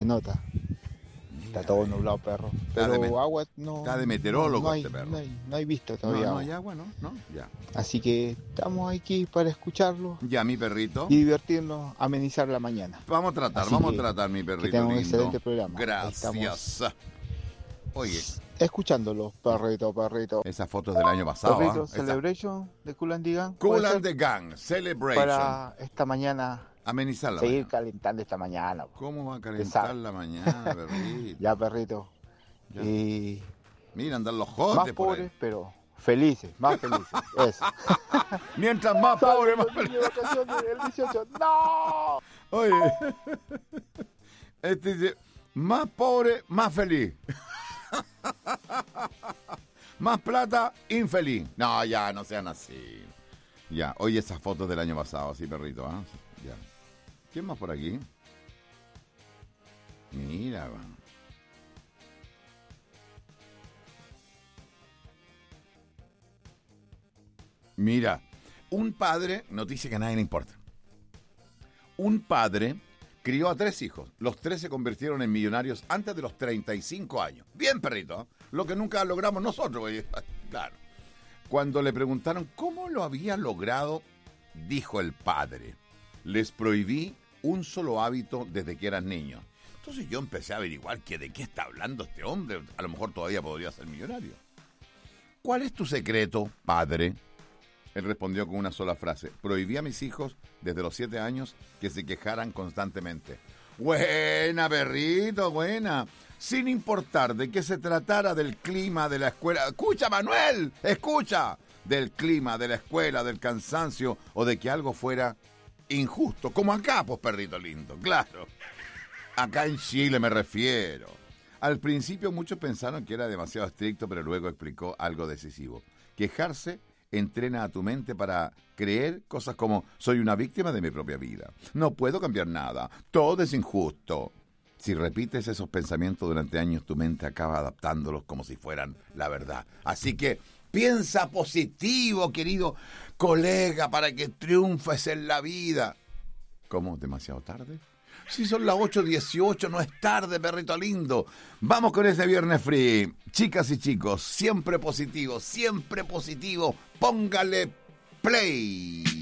nota. Está todo nublado, perro. Está Pero agua no. Está de meteorólogo no hay, este perro. no hay visto todavía. No hay agua, ¿no? No, ya. Así que estamos aquí para escucharlo Ya, mi perrito. y divertirnos, amenizar la mañana. Vamos a tratar, mi perrito que tenga un lindo. excelente programa. Gracias. Oye, Escuchándolo, perrito. esas fotos del año pasado. Perrito, Esa- Celebration de Kool and the Gang. Cool ¿puede and ser? the Gang, Celebration. Para esta mañana, Amenizar la seguir mañana. calentando esta mañana. ¿Cómo va a calentar Pesado. la mañana, perrito? Ya, perrito. Ya. Y Mira, andan los más jotes por pobres, ahí. pero felices, más felices. Eso. Mientras más pobre, más Salve, feliz. niño, vacaciones, el 18. ¡No! Oye, este dice, más pobre, más feliz. Más plata, infeliz. No, ya, no sean así. Ya, oye, esas fotos del año pasado, sí, perrito, ¿ah? Ya. ¿Quién más por aquí? Mira, va. Mira, un padre, noticia que a nadie le importa. Un padre crió a 3 hijos. Los 3 se convirtieron en millonarios antes de los 35 años. Bien, perrito, ¿eh? Lo que nunca logramos nosotros, güey. Claro. Cuando le preguntaron cómo lo había logrado, dijo el padre: les prohibí un solo hábito desde que eran niños. Entonces yo empecé a averiguar que de qué está hablando este hombre. A lo mejor todavía podría ser millonario. ¿Cuál es tu secreto, padre? Él respondió con una sola frase: prohibí a mis hijos desde los 7 años que se quejaran constantemente. Buena, perrito, buena. Sin importar de qué se tratara, del clima de la escuela. Escucha, Manuel, escucha. Del clima, de la escuela, del cansancio o de que algo fuera injusto. Como acá, pues, perrito lindo, claro. Acá en Chile me refiero. Al principio muchos pensaron que era demasiado estricto, pero luego explicó algo decisivo. Quejarse entrena a tu mente para creer cosas como: soy una víctima de mi propia vida, no puedo cambiar nada, todo es injusto. Si repites esos pensamientos durante años, tu mente acaba adaptándolos como si fueran la verdad. Así que piensa positivo, querido colega, para que triunfes en la vida. ¿Cómo? ¿Demasiado tarde? Si son las 8:18, no es tarde, perrito lindo. Vamos con ese viernes free. Chicas y chicos, siempre positivo, póngale play.